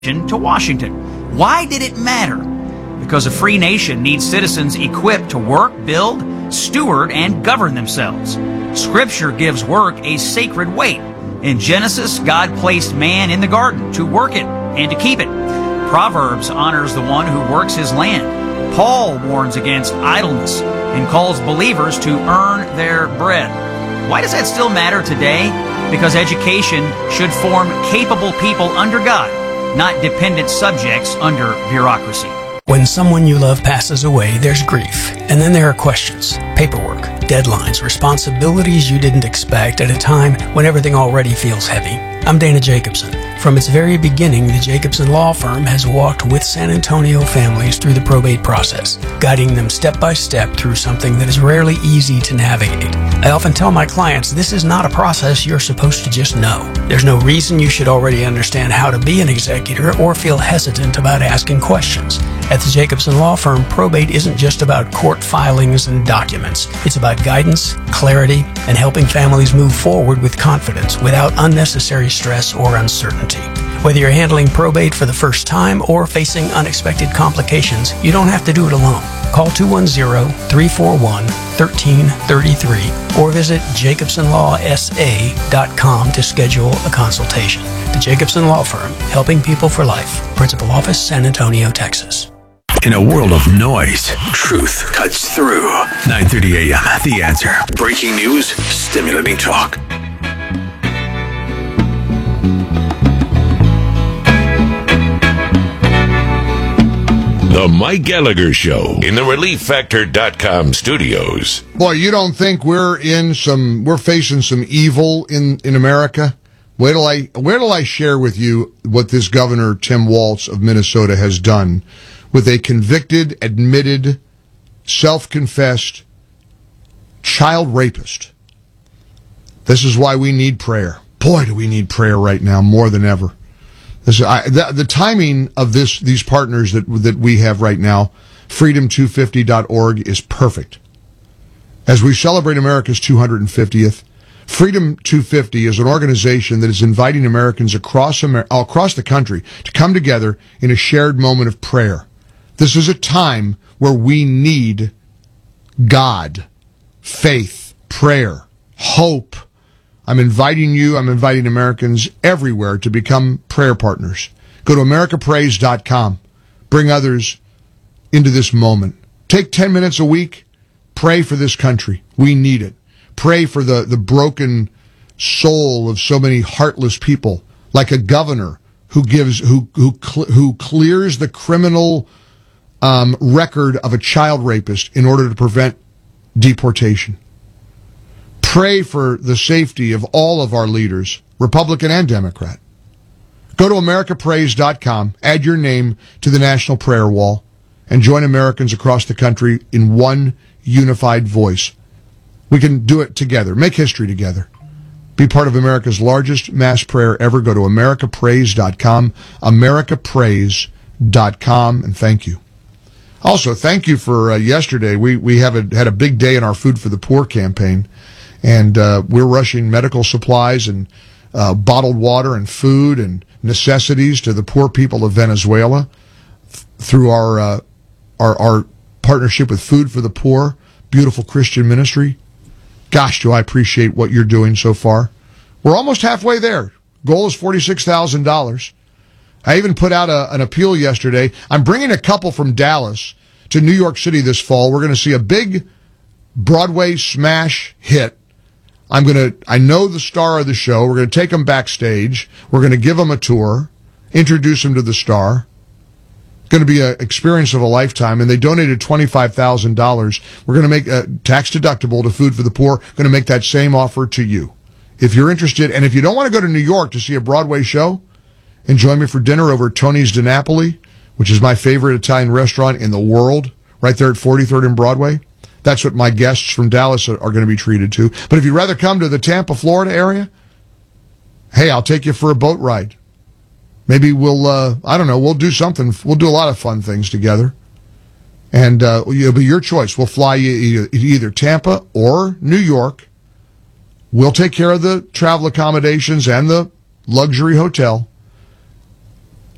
to Washington. Why did it matter? Because a free nation needs citizens equipped to work, build, steward, and govern themselves. Scripture gives work a sacred weight. In Genesis, God placed man in the garden to work it and to keep it. Proverbs honors the one who works his land. Paul warns against idleness and calls believers to earn their bread. Why does that still matter today? Because education should form capable people under God, not dependent subjects under bureaucracy. When someone you love passes away, there's grief. And then there are questions, paperwork, deadlines, responsibilities you didn't expect at a time when everything already feels heavy. I'm Dana Jacobson. From its very beginning, the Jacobson Law Firm has walked with San Antonio families through the probate process, guiding them step by step through something that is rarely easy to navigate. I often tell my clients this is not a process you're supposed to just know. There's no reason you should already understand how to be an executor or feel hesitant about asking questions. At the Jacobson Law Firm, probate isn't just about court filings and documents. It's about guidance, clarity, and helping families move forward with confidence without unnecessary stress or uncertainty. Whether you're handling probate for the first time or facing unexpected complications, you don't have to do it alone. Call 210-341-1333 or visit jacobsonlawsa.com to schedule a consultation. The Jacobson Law Firm, helping people for life. Principal Office, San Antonio, Texas. In a world of noise, truth cuts through. 9:30 a.m. The Answer. Breaking news, stimulating talk. The Mike Gallagher Show in the ReliefFactor.com studios. Boy, you don't think we're facing some evil in America? Wait till I share with you what this Governor Tim Walz of Minnesota has done with a convicted, admitted, self-confessed child rapist. This is why we need prayer. Boy, do we need prayer right now more than ever. The timing of these partners that we have right now, freedom250.org, is perfect. As we celebrate America's 250th, Freedom 250 is an organization that is inviting Americans across the country to come together in a shared moment of prayer. This is a time where we need God, faith, prayer, hope. I'm inviting Americans everywhere to become prayer partners. Go to americaprays.com. Bring others into this moment. Take 10 minutes a week. Pray for this country. We need it. Pray for the broken soul of so many heartless people, like a governor who clears the criminal record of a child rapist in order to prevent deportation. Pray for the safety of all of our leaders, Republican and Democrat. Go to americaprays.com, add your name to the National Prayer Wall, and join Americans across the country in one unified voice. We can do it together. Make history together. Be part of America's largest mass prayer ever. Go to americaprays.com, americaprays.com, and thank you. Also, thank you for yesterday. We had a big day in our Food for the Poor campaign, and we're rushing medical supplies and bottled water and food and necessities to the poor people of Venezuela through our partnership with Food for the Poor, beautiful Christian ministry. Gosh, do I appreciate what you're doing so far. We're almost halfway there. Goal is $46,000. I even put out an appeal yesterday. I'm bringing a couple from Dallas to New York City this fall. We're going to see a big Broadway smash hit. I know the star of the show. We're going to take them backstage. We're going to give them a tour, introduce them to the star. Going to be an experience of a lifetime, and they donated $25,000. We're going to make a tax deductible to Food for the Poor. Going to make that same offer to you. If you're interested, and if you don't want to go to New York to see a Broadway show, and join me for dinner over at Tony's Di Napoli, which is my favorite Italian restaurant in the world, right there at 43rd and Broadway. That's what my guests from Dallas are going to be treated to. But if you'd rather come to the Tampa, Florida area, hey, I'll take you for a boat ride. Maybe we'll do something. We'll do a lot of fun things together. And it'll be your choice. We'll fly you either Tampa or New York. We'll take care of the travel accommodations and the luxury hotel.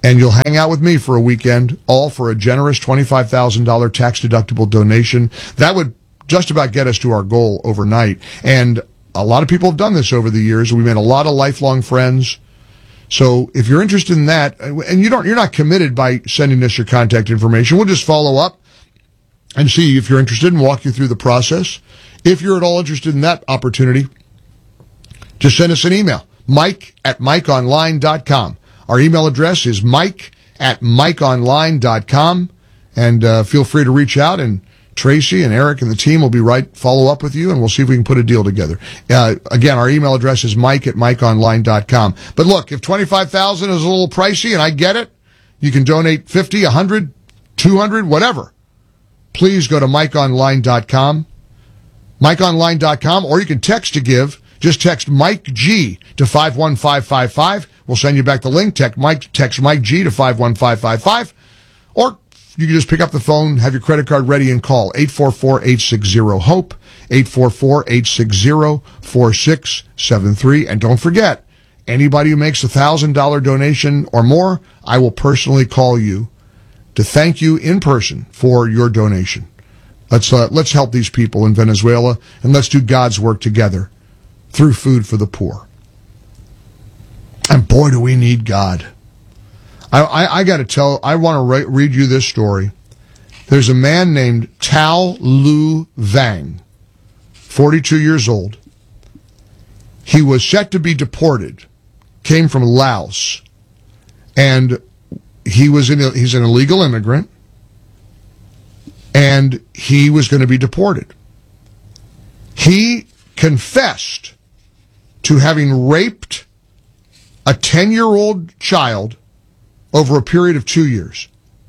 And you'll hang out with me for a weekend, all for a generous $25,000 tax-deductible donation. That would just about get us to our goal overnight. And a lot of people have done this over the years. We made a lot of lifelong friends. So if you're interested in that, and you're not committed by sending us your contact information, we'll just follow up and see if you're interested and walk you through the process. If you're at all interested in that opportunity, just send us an email, mike@mikeonline.com. Our email address is mike@mikeonline.com, and feel free to reach out, and Tracy and Eric and the team will follow up with you, and we'll see if we can put a deal together. Again, our email address is mike@mikeonline.com. But look, if $25,000 is a little pricey, and I get it, you can donate 50, 100, 200, whatever. Please go to mikeonline.com, mikeonline.com, or you can text to give. Just text Mike G to 51555. We'll send you back the link. Text Mike G to 51555. Or you can just pick up the phone, have your credit card ready, and call 844-860-HOPE, 844-860-4673. And don't forget, anybody who makes a $1,000 donation or more, I will personally call you to thank you in person for your donation. Let's help these people in Venezuela, and let's do God's work together through food for the poor. And boy, do we need God. I got to I want to read you this story. There's a man named Tao Lu Vang, 42 years old. He was set to be deported, came from Laos, and he's an illegal immigrant, and he was going to be deported. He confessed to having raped a 10-year-old child over a period of 2 years.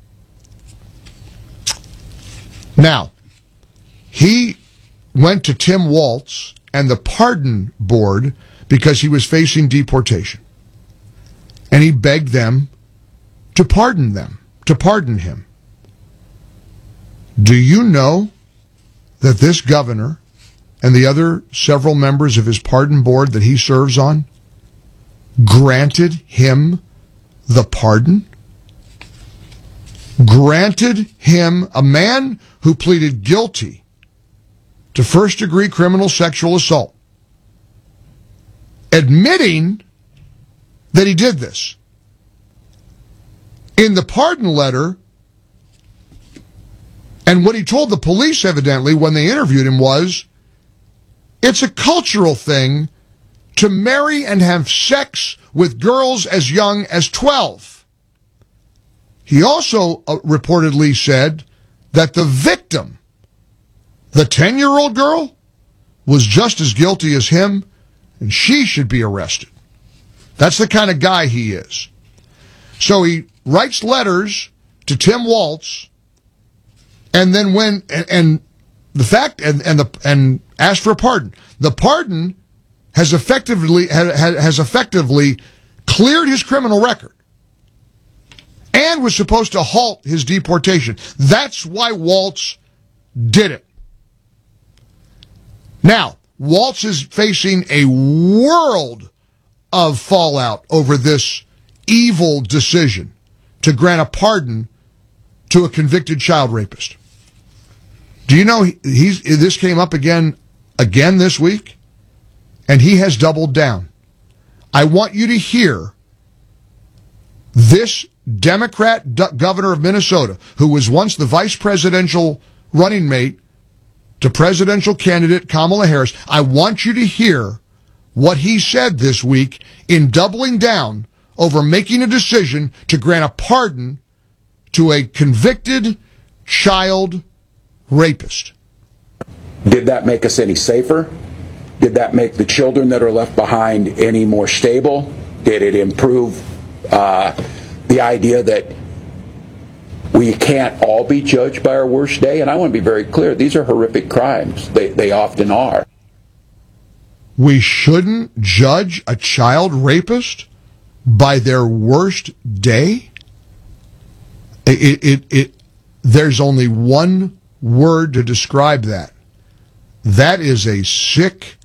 Now, he went to Tim Walz and the pardon board because he was facing deportation. And he begged them to pardon him. Do you know that this governor and the other several members of his pardon board that he serves on granted him the pardon? Granted him, a man who pleaded guilty to first-degree criminal sexual assault, admitting that he did this. In the pardon letter, and what he told the police, evidently, when they interviewed him was, it's a cultural thing to marry and have sex with girls as young as 12. He also reportedly said that the victim, the 10-year-old girl, was just as guilty as him, and she should be arrested. That's the kind of guy he is. So he writes letters to Tim Walz, and then and asked for a pardon. The pardon has effectively cleared his criminal record and was supposed to halt his deportation. That's why Walz did it. Now, Walz is facing a world of fallout over this evil decision to grant a pardon to a convicted child rapist. Do you know this came up again this week? And he has doubled down. I want you to hear this Democrat governor of Minnesota, who was once the vice presidential running mate to presidential candidate Kamala Harris. I want you to hear what he said this week in doubling down over making a decision to grant a pardon to a convicted child rapist. Did that make us any safer? Did that make the children that are left behind any more stable? Did it improve the idea that we can't all be judged by our worst day? And I want to be very clear, these are horrific crimes. They often are. We shouldn't judge a child rapist by their worst day? There's only one word to describe that. That is a sick,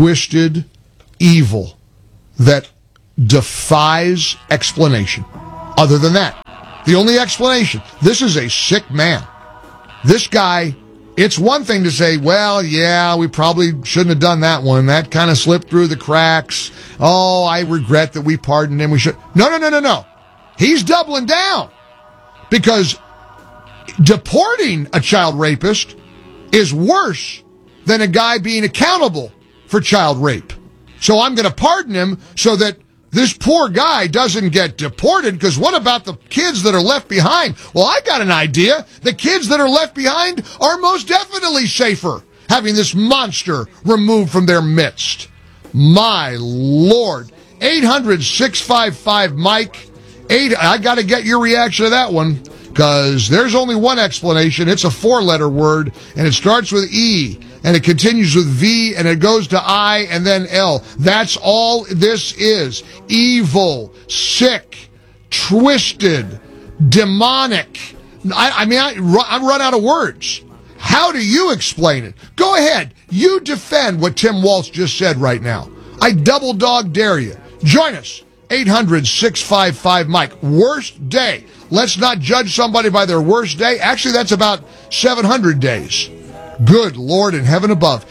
twisted evil that defies explanation. other than that. The only explanation, this is a sick man. This guy, it's one thing to say, well, yeah, we probably shouldn't have done that one. That kind of slipped through the cracks. Oh, I regret that we pardoned him. We should. No. He's doubling down. Because deporting a child rapist is worse than a guy being accountable for child rape. So I'm going to pardon him so that this poor guy doesn't get deported, because what about the kids that are left behind? Well, I got an idea. The kids that are left behind are most definitely safer having this monster removed from their midst. My Lord. 800-655-MIKE. I got to get your reaction to that one, because there's only one explanation. It's a 4-letter word, and it starts with E, and it continues with V, and it goes to I, and then L. That's all this is. Evil, sick, twisted, demonic. I'm run out of words. How do you explain it? Go ahead. You defend what Tim Walz just said right now. I double dog dare you. Join us. 800-655-MIKE. Worst day. Let's not judge somebody by their worst day. Actually, that's about 700 days. Good Lord in heaven above.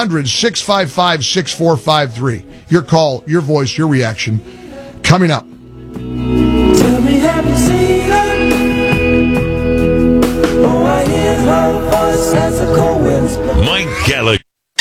800-655-6453. Your call, your voice, your reaction. Coming up. Tell me, have you seen her? Oh, I hear her voice as the cold winds blow. Mike Gallagher.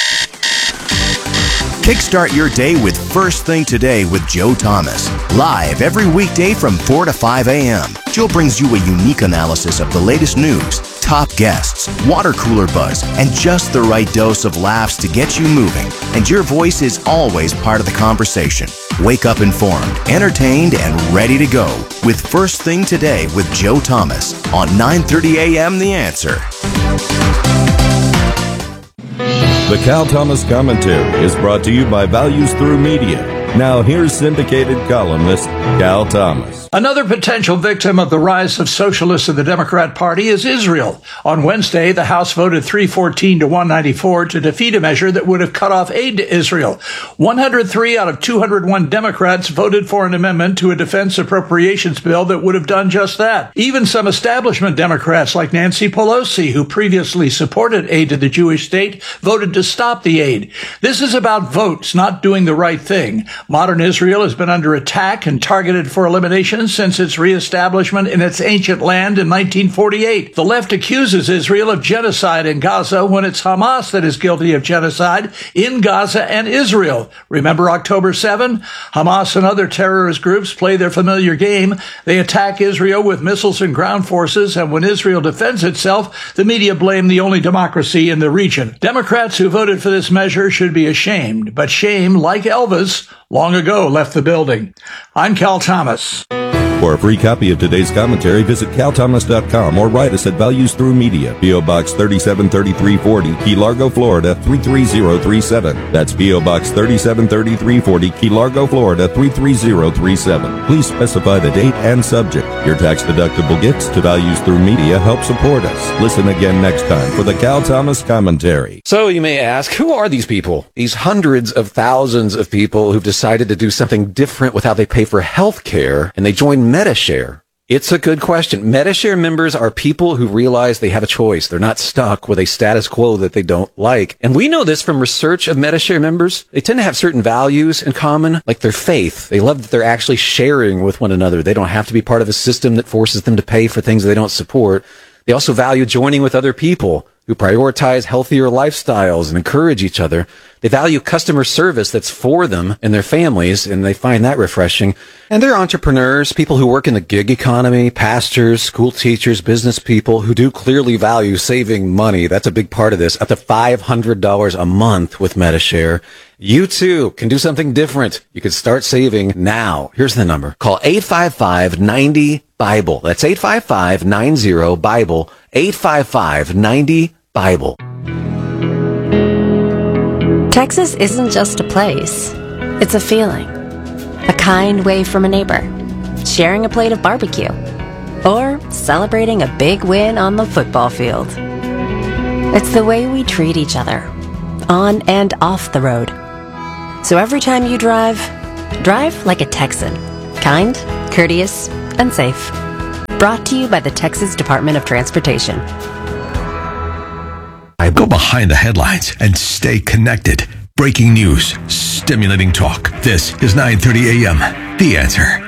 Kickstart your day with First Thing Today with Joe Thomas. Live every weekday from 4 to 5 a.m. Joe brings you a unique analysis of the latest news, top guests, water cooler buzz, and just the right dose of laughs to get you moving. And your voice is always part of the conversation. Wake up informed, entertained, and ready to go with First Thing Today with Joe Thomas on 9:30 a.m. The Answer. The Cal Thomas Commentary is brought to you by Values Through Media. Now here's syndicated columnist Cal Thomas. Another potential victim of the rise of socialists in the Democrat Party is Israel. On Wednesday, the House voted 314 to 194 to defeat a measure that would have cut off aid to Israel. 103 out of 201 Democrats voted for an amendment to a defense appropriations bill that would have done just that. Even some establishment Democrats like Nancy Pelosi, who previously supported aid to the Jewish state, voted to stop the aid. This is about votes, not doing the right thing. Modern Israel has been under attack and targeted for elimination since its reestablishment in its ancient land in 1948. The left accuses Israel of genocide in Gaza when it's Hamas that is guilty of genocide in Gaza and Israel. Remember October 7? Hamas and other terrorist groups play their familiar game. They attack Israel with missiles and ground forces, and when Israel defends itself, the media blame the only democracy in the region. Democrats who voted for this measure should be ashamed, but shame, like Elvis, long ago left the building. I'm Cal Thomas. For a free copy of today's commentary, visit calthomas.com or write us at Values Through Media, P.O. Box 373340, Key Largo, Florida 33037. That's P.O. Box 373340, Key Largo, Florida 33037. Please specify the date and subject. Your tax-deductible gifts to Values Through Media help support us. Listen again next time for the Cal Thomas Commentary. So you may ask, who are these people? These hundreds of thousands of people who've decided to do something different with how they pay for health care, and they join Medi-Share. It's a good question. Medi-Share members are people who realize they have a choice. They're not stuck with a status quo that they don't like. And we know this from research of Medi-Share members. They tend to have certain values in common, like their faith. They love that they're actually sharing with one another. They don't have to be part of a system that forces them to pay for things they don't support. They also value joining with other people who prioritize healthier lifestyles and encourage each other. They value customer service that's for them and their families, and they find that refreshing. And they're entrepreneurs, people who work in the gig economy, pastors, school teachers, business people who do clearly value saving money. That's a big part of this. Up to $500 a month with Medi-Share. You too can do something different. You can start saving now. Here's the number. Call 855-90-BIBLE. That's 855-90-BIBLE. 855-90-BIBLE. Texas isn't just a place. It's a feeling. A kind wave from a neighbor. Sharing a plate of barbecue. Or celebrating a big win on the football field. It's the way we treat each other. On and off the road. So every time you drive like a Texan. Kind, courteous, and safe. Brought to you by the Texas Department of Transportation. I go behind the headlines and stay connected. Breaking news, stimulating talk. This is 9:30 a.m. The Answer.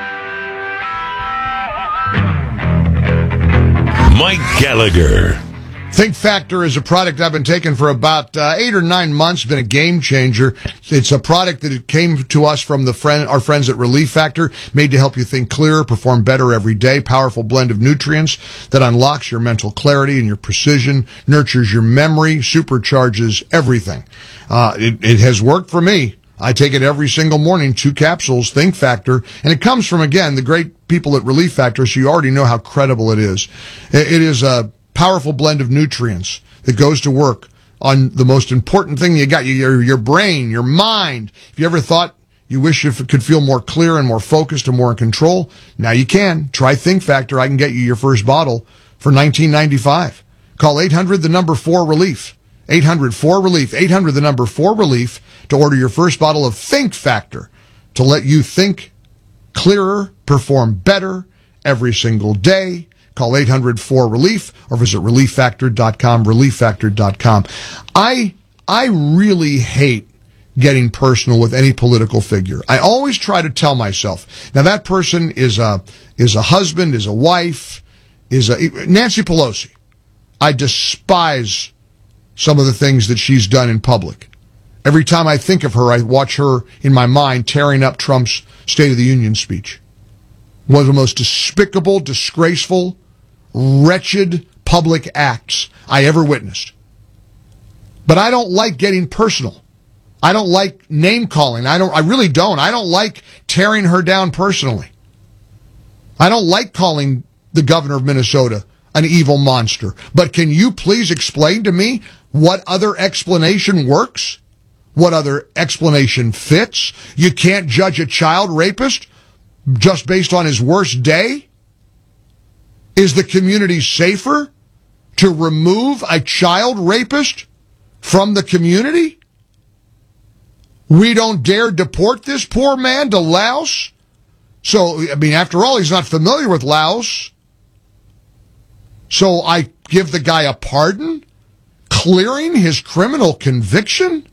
Mike Gallagher. Think Factor is a product I've been taking for about 8 or 9 months. Been a game changer. It's a product that came to us from our friends at Relief Factor, made to help you think clearer, perform better every day. Powerful blend of nutrients that unlocks your mental clarity and your precision, nurtures your memory, supercharges everything. It has worked for me. I take it every single morning, 2 capsules, Think Factor, and it comes from, again, the great people at Relief Factor, so you already know how credible it is. It is a powerful blend of nutrients that goes to work on the most important thing you got, your brain, your mind. If you ever thought you wish you could feel more clear and more focused and more in control, now you can. Try Think Factor. I can get you your first bottle for $19.95. Call 800-4-RELIEF. 800-4-RELIEF. 800-4-RELIEF to order your first bottle of Think Factor to let you think clearer, perform better every single day. Call 800-4-RELIEF or visit relieffactor.com, relieffactor.com. I really hate getting personal with any political figure. I always try to tell myself, now that person is a husband, is a wife, Nancy Pelosi. I despise some of the things that she's done in public. Every time I think of her, I watch her in my mind tearing up Trump's State of the Union speech. One of the most despicable, disgraceful, wretched public acts I ever witnessed. But I don't like getting personal. I don't like name calling. I really don't. I don't like tearing her down personally. I don't like calling the governor of Minnesota an evil monster. But can you please explain to me what other explanation works? What other explanation fits? You can't judge a child rapist just based on his worst day? Is the community safer to remove a child rapist from the community? We don't dare deport this poor man to Laos? So, I mean, after all, he's not familiar with Laos. So I give the guy a pardon, clearing his criminal conviction?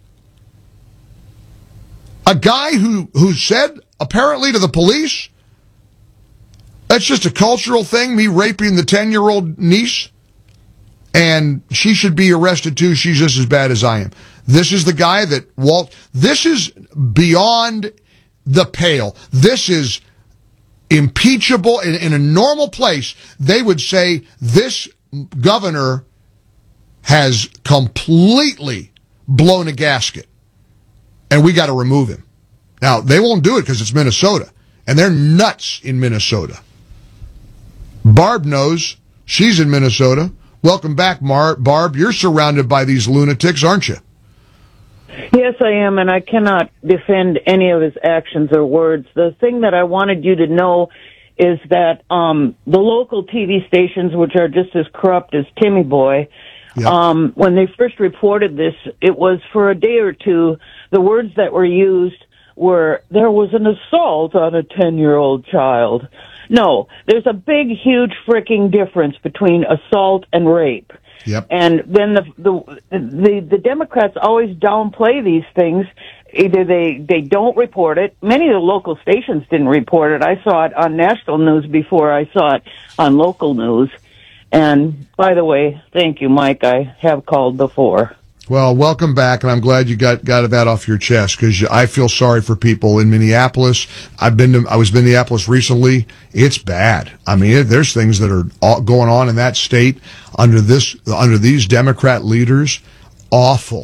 A guy who said, apparently to the police, that's just a cultural thing, me raping the 10-year-old niece, and she should be arrested too. She's just as bad as I am. This is the guy that this is beyond the pale. This is impeachable. In a normal place, they would say this governor has completely blown a gasket, and we got to remove him. Now, they won't do it because it's Minnesota, and they're nuts in Minnesota. Barb knows. She's in Minnesota. Welcome back, Barb. You're surrounded by these lunatics, aren't you? Yes, I am, and I cannot defend any of his actions or words. The thing that I wanted you to know is that the local TV stations, which are just as corrupt as Timmy Boy, yep. When they first reported this, it was for a day or two, the words that were used were, there was an assault on a 10-year-old child. No, there's a big, huge freaking difference between assault and rape. Yep. And then the Democrats always downplay these things. Either they don't report it. Many of the local stations didn't report it. I saw it on national news before I saw it on local news. And by the way, thank you, Mike. I have called before. Well, welcome back, and I'm glad you got that off your chest, because I feel sorry for people in Minneapolis. I was in Minneapolis recently. It's bad. I mean, there's things that are going on in that state under these Democrat leaders. Awful.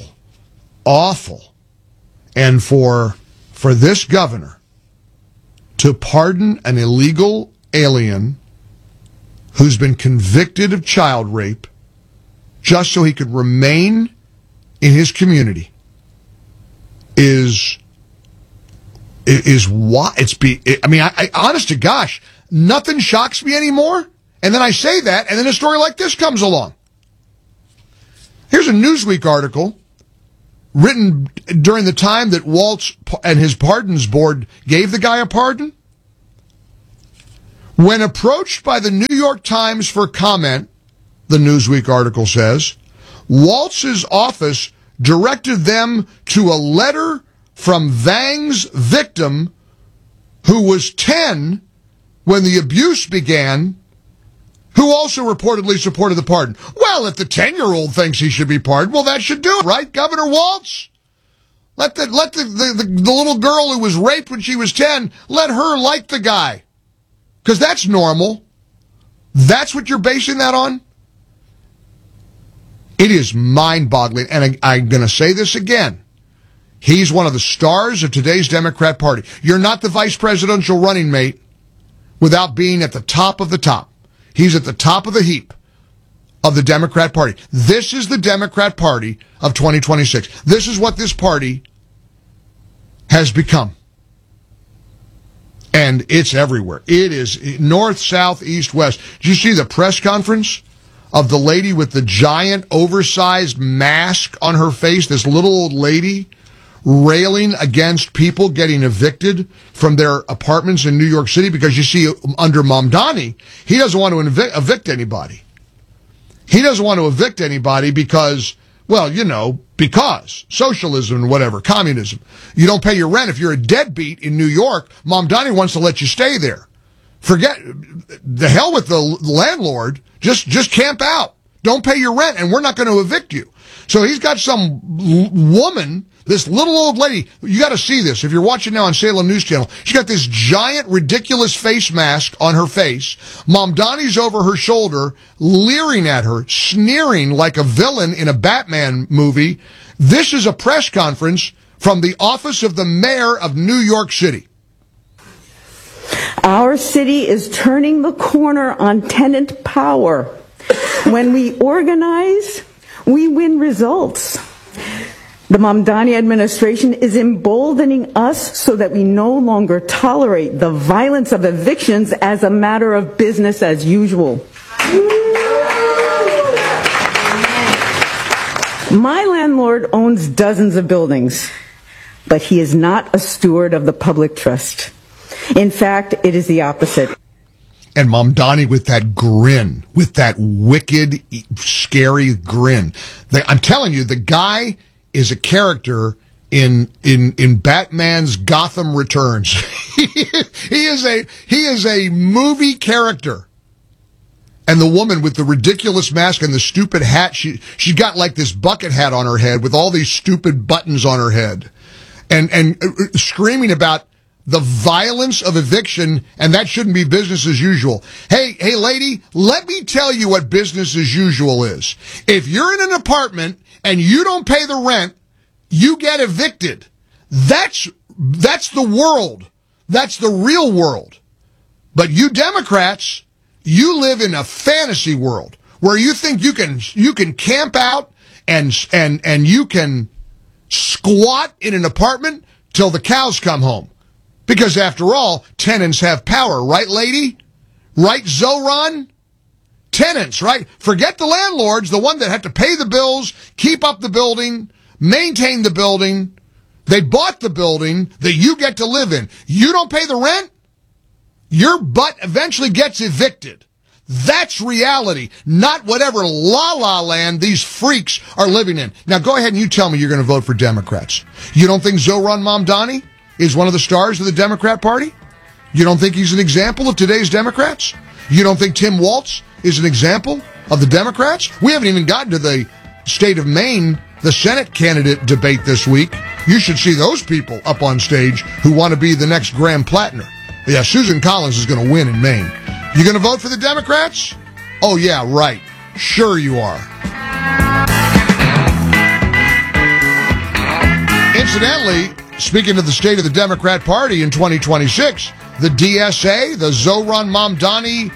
And for this governor to pardon an illegal alien who's been convicted of child rape just so he could remain in his community is why I honest to gosh, nothing shocks me anymore. And then I say that, and then a story like this comes along. Here's a Newsweek article written during the time that Waltz and his pardons board gave the guy a pardon. When approached by the New York Times for comment, the Newsweek article says, Walz's office directed them to a letter from Vang's victim, who was 10 when the abuse began, who also reportedly supported the pardon. Well, if the 10-year-old thinks he should be pardoned, well, that should do it, right, Governor Walz? Let the little girl who was raped when she was 10, let her like the guy. Because that's normal. That's what you're basing that on? It is mind-boggling. And I'm going to say this again. He's one of the stars of today's Democrat Party. You're not the vice presidential running mate without being at the top of the top. He's at the top of the heap of the Democrat Party. This is the Democrat Party of 2026. This is what this party has become. And it's everywhere. It is north, south, east, west. Did you see the press conference of the lady with the giant oversized mask on her face, this little old lady railing against people getting evicted from their apartments in New York City? Because you see, under Mamdani, he doesn't want to evict anybody. He doesn't want to evict anybody because, well, you know, because socialism and whatever, communism. You don't pay your rent. If you're a deadbeat in New York, Mamdani wants to let you stay there. Forget the hell with the landlord. Just camp out. Don't pay your rent, and we're not going to evict you. So he's got some woman, this little old lady. You got to see this. If you're watching now on Salem News Channel, she's got this giant, ridiculous face mask on her face. Mamdani's over her shoulder, leering at her, sneering like a villain in a Batman movie. This is a press conference from the office of the mayor of New York City. Our city is turning the corner on tenant power. When we organize, we win results. The Mamdani administration is emboldening us so that we no longer tolerate the violence of evictions as a matter of business as usual. My landlord owns dozens of buildings, but he is not a steward of the public trust. In fact, it is the opposite. And Mamdani with that grin, with that wicked, scary grin. I'm telling you, the guy is a character in Batman's Gotham Returns. he is a movie character. And the woman with the ridiculous mask and the stupid hat, she got like this bucket hat on her head with all these stupid buttons on her head, and screaming about the violence of eviction, and that shouldn't be business as usual. Hey, lady, let me tell you what business as usual is. If you're in an apartment and you don't pay the rent, you get evicted. That's the world. That's the real world. But you Democrats, you live in a fantasy world where you think you can camp out and you can squat in an apartment till the cows come home. Because after all, tenants have power, right, lady? Right, Zoran? Tenants, right? Forget the landlords, the one that have to pay the bills, keep up the building, maintain the building. They bought the building that you get to live in. You don't pay the rent, your butt eventually gets evicted. That's reality, not whatever la-la land these freaks are living in. Now go ahead and you tell me you're going to vote for Democrats. You don't think Zoran Mamdani is one of the stars of the Democrat Party? You don't think he's an example of today's Democrats? You don't think Tim Walz is an example of the Democrats? We haven't even gotten to the state of Maine, the Senate candidate debate this week. You should see those people up on stage who want to be the next Graham Plattner. Yeah, Susan Collins is going to win in Maine. You going to vote for the Democrats? Oh, yeah, right. Sure you are. Incidentally, speaking of the state of the Democrat Party in 2026, the DSA, the Zoran Mamdani,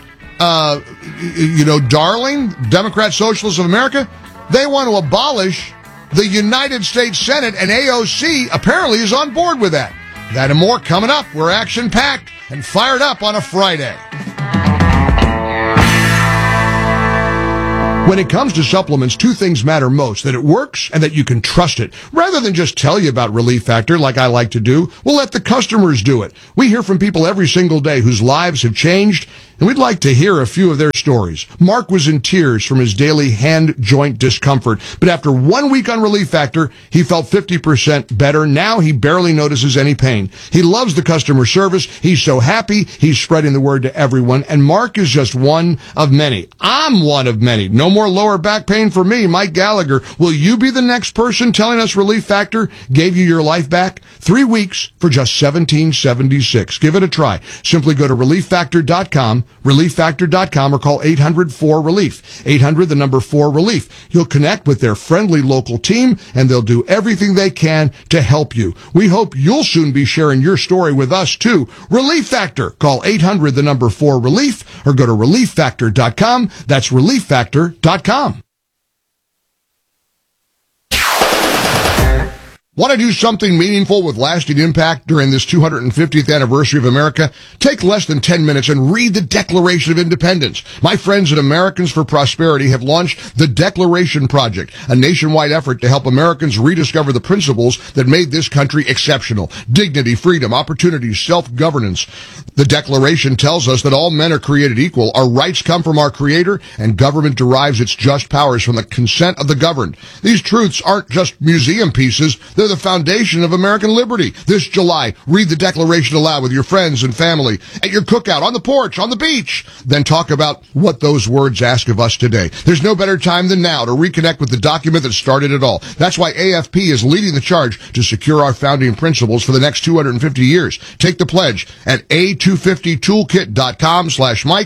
darling, Democrat Socialists of America, they want to abolish the United States Senate, and AOC apparently is on board with that. That and more coming up. We're action-packed and fired up on a Friday. When it comes to supplements, two things matter most: that it works and that you can trust it. Rather than just tell you about Relief Factor like I like to do, we'll let the customers do it. We hear from people every single day whose lives have changed, and we'd like to hear a few of their stories. Mark was in tears from his daily hand joint discomfort, but after 1 week on Relief Factor, he felt 50% better. Now he barely notices any pain. He loves the customer service. He's so happy. He's spreading the word to everyone, and Mark is just one of many. I'm one of many. No more lower back pain for me, Mike Gallagher. Will you be the next person telling us Relief Factor gave you your life back? 3 weeks for just $17.76. Give it a try. Simply go to ReliefFactor.com, ReliefFactor.com, or call 800-4RELIEF. 800, the number 4RELIEF. You'll connect with their friendly local team, and they'll do everything they can to help you. We hope you'll soon be sharing your story with us, too. Relief Factor. Call 800, the number 4RELIEF, or go to ReliefFactor.com. That's ReliefFactor.com. Want to do something meaningful with lasting impact during this 250th anniversary of America? Take less than 10 minutes and read the Declaration of Independence. My friends at Americans for Prosperity have launched the Declaration Project, a nationwide effort to help Americans rediscover the principles that made this country exceptional: dignity, freedom, opportunity, self-governance. The Declaration tells us that all men are created equal, our rights come from our Creator, and government derives its just powers from the consent of the governed. These truths aren't just museum pieces, they're the foundation of American liberty. This July, read the Declaration aloud with your friends and family, at your cookout, on the porch, on the beach. Then talk about what those words ask of us today. There's no better time than now to reconnect with the document that started it all. That's why AFP is leading the charge to secure our founding principles for the next 250 years. Take the pledge at A250toolkit.com/Mike,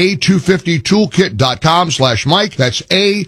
A250toolkit.com/Mike. That's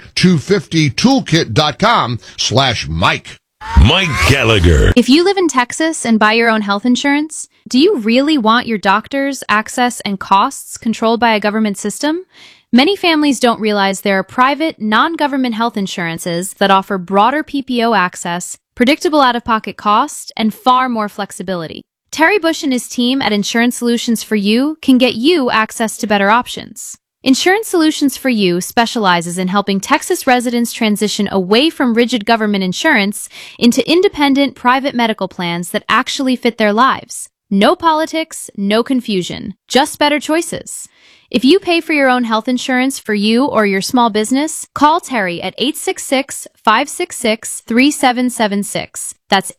A250toolkit.com/Mike. Mike Gallagher. If you live in Texas and buy your own health insurance, do you really want your doctors, access, and costs controlled by a government system? Many families don't realize there are private, non-government health insurances that offer broader PPO access, predictable out-of-pocket costs, and far more flexibility. Terry Bush and his team at Insurance Solutions for You can get you access to better options. Insurance Solutions for You specializes in helping Texas residents transition away from rigid government insurance into independent private medical plans that actually fit their lives. No politics, no confusion, just better choices. If you pay for your own health insurance for you or your small business, call Terry at 866-566-3776. That's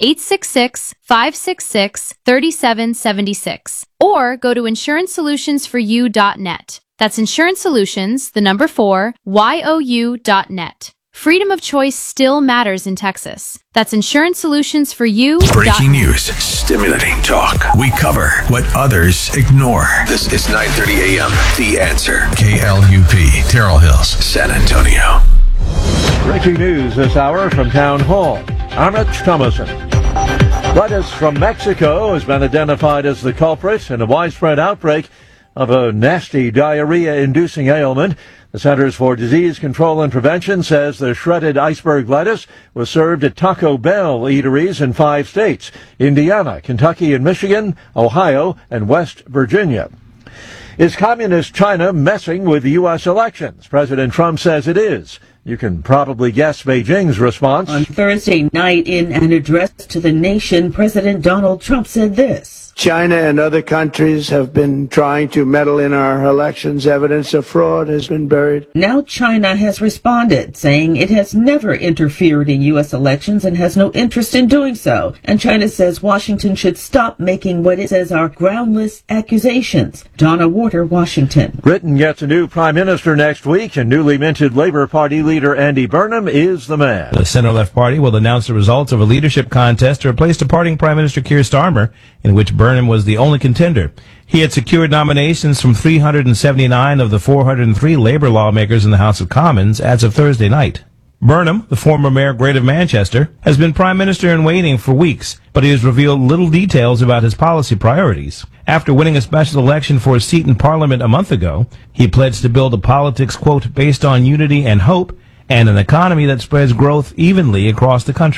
866-566-3776. Or go to insurancesolutionsforyou.net. That's Insurance Solutions, the number 4, YOU.net. Freedom of choice still matters in Texas. That's Insurance Solutions for You. Breaking news, stimulating talk. We cover what others ignore. This is 9:30 a.m. The Answer. KLUP, Terrell Hills, San Antonio. Breaking news this hour from Town Hall. I'm Rich Thomason. Lettuce from Mexico has been identified as the culprit in a widespread outbreak of a nasty diarrhea-inducing ailment. The Centers for Disease Control and Prevention says the shredded iceberg lettuce was served at Taco Bell eateries in 5 states: Indiana, Kentucky, and Michigan, Ohio, and West Virginia. Is communist China messing with the U.S. elections? President Trump says it is. You can probably guess Beijing's response. On Thursday night, in an address to the nation, President Donald Trump said this: China and other countries have been trying to meddle in our elections. Evidence of fraud has been buried. Now China has responded, saying it has never interfered in U.S. elections and has no interest in doing so. And China says Washington should stop making what it says are groundless accusations. Donna Warder, Washington. Britain gets a new prime minister next week, and newly minted Labour Party leader Andy Burnham is the man. The centre-left party will announce the results of a leadership contest to replace departing Prime Minister Keir Starmer, in which Burnham was the only contender. He had secured nominations from 379 of the 403 Labour lawmakers in the House of Commons as of Thursday night. Burnham, the former Mayor of Greater Manchester, has been Prime Minister in waiting for weeks, but he has revealed little details about his policy priorities. After winning a special election for a seat in Parliament a month ago, he pledged to build a politics, quote, based on unity and hope, and an economy that spreads growth evenly across the country.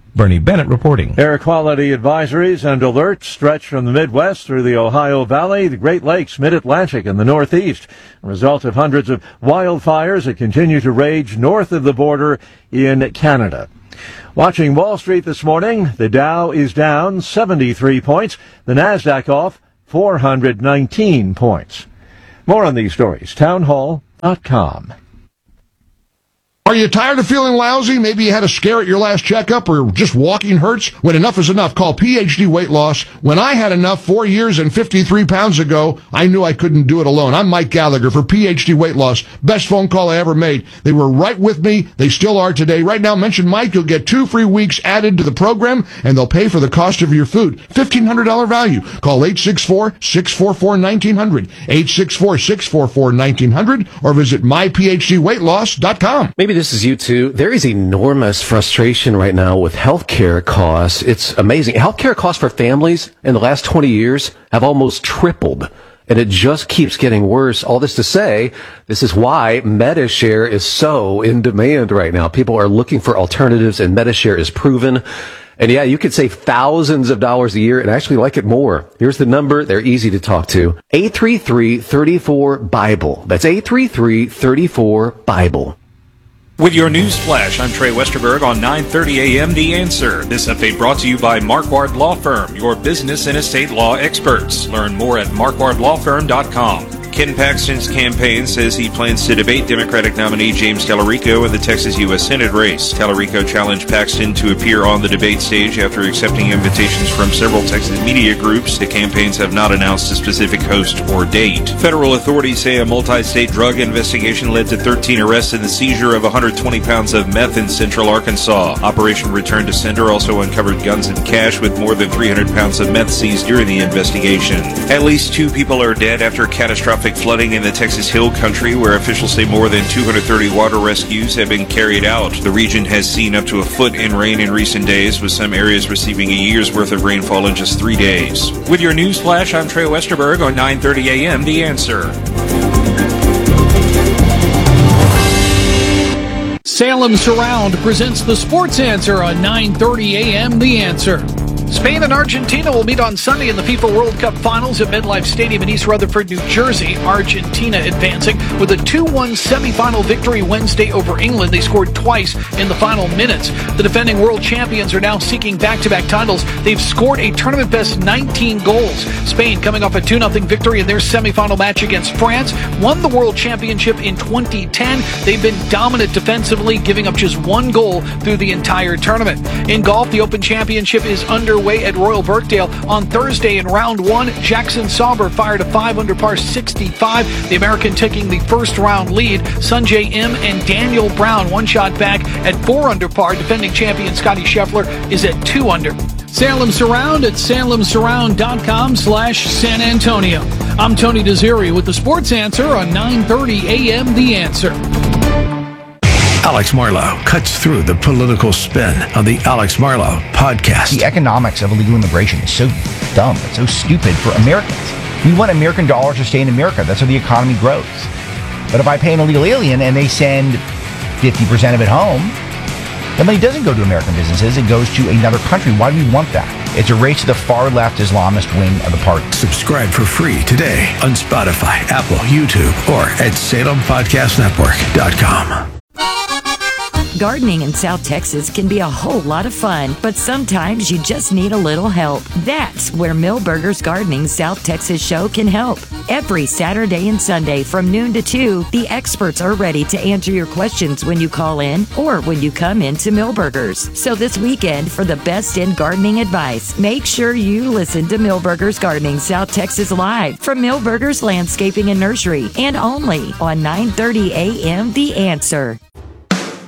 Bernie Bennett reporting. Air quality advisories and alerts stretch from the Midwest through the Ohio Valley, the Great Lakes, Mid-Atlantic, and the Northeast, a result of hundreds of wildfires that continue to rage north of the border in Canada. Watching Wall Street this morning, the Dow is down 73 points, the Nasdaq off 419 points. More on these stories, townhall.com. Are you tired of feeling lousy? Maybe you had a scare at your last checkup or just walking hurts? When enough is enough, call PhD Weight Loss. When I had enough 4 years and 53 pounds ago, I knew I couldn't do it alone. I'm Mike Gallagher for PhD Weight Loss. Best phone call I ever made. They were right with me. They still are today. Right now, mention Mike. You'll get 2 free weeks added to the program, and they'll pay for the cost of your food. $1,500 value. Call 864-644-1900, 864-644-1900, or visit myphdweightloss.com. Maybe this is you too. There is enormous frustration right now with healthcare costs. It's amazing. Healthcare costs for families in the last 20 years have almost tripled, and it just keeps getting worse. All this to say, this is why Medi-Share is so in demand right now. People are looking for alternatives, and Medi-Share is proven. And yeah, you could save thousands of dollars a year and actually like it more. Here's the number. They're easy to talk to. 833-34-BIBLE. That's 833-34-BIBLE. With your news flash, I'm Trey Westerberg on 9:30 a.m. The Answer. This update brought to you by Marquardt Law Firm, your business and estate law experts. Learn more at marquardtlawfirm.com. Ken Paxton's campaign says he plans to debate Democratic nominee James Talarico in the Texas U.S. Senate race. Talarico challenged Paxton to appear on the debate stage after accepting invitations from several Texas media groups. The campaigns have not announced a specific host or date. Federal authorities say a multi-state drug investigation led to 13 arrests and the seizure of 120 pounds of meth in central Arkansas. Operation Return to Sender also uncovered guns and cash with more than 300 pounds of meth seized during the investigation. At least 2 people are dead after catastrophic flooding in the Texas Hill Country, where officials say more than 230 water rescues have been carried out. The region has seen up to a foot in rain in recent days, with some areas receiving a year's worth of rainfall in just 3 days. With your news flash, I'm Trey Westerberg on 9:30 a.m. The Answer. Salem Surround presents the Sports Answer on 9:30 a.m. The Answer. Spain and Argentina will meet on Sunday in the FIFA World Cup Finals at MetLife Stadium in East Rutherford, New Jersey. Argentina advancing with a 2-1 semifinal victory Wednesday over England. They scored twice in the final minutes. The defending world champions are now seeking back-to-back titles. They've scored a tournament-best 19 goals. Spain, coming off a 2-0 victory in their semifinal match against France, won the World Championship in 2010. They've been dominant defensively, giving up just 1 goal through the entire tournament. In golf, the Open Championship is underway at Royal Birkdale. On Thursday in round 1, Jackson Sauber fired a 5-under par 65. The American taking the first round lead. Sungjae Im and Daniel Brown 1 shot back at 4-under par. Defending champion Scotty Scheffler is at 2-under. Salem Surround at salemsurround.com/San Antonio. I'm Tony Desiri with the Sports Answer on 9:30 a.m. The Answer. Alex Marlow cuts through the political spin on the Alex Marlow podcast. The economics of illegal immigration is so dumb. It's so stupid for Americans. We want American dollars to stay in America. That's how the economy grows. But if I pay an illegal alien and they send 50% of it home, the money doesn't go to American businesses. It goes to another country. Why do we want that? It's a race to the far-left Islamist wing of the party. Subscribe for free today on Spotify, Apple, YouTube, or at SalemPodcastNetwork.com. Gardening in South Texas can be a whole lot of fun, but sometimes you just need a little help. That's where Millburgers Gardening South Texas show can help. Every Saturday and Sunday from noon to 2, the experts are ready to answer your questions when you call in or when you come into Millburgers. So this weekend, for the best in gardening advice, make sure you listen to Millburgers Gardening South Texas live from Millburgers Landscaping and Nursery, and only on 9:30 a.m. The Answer.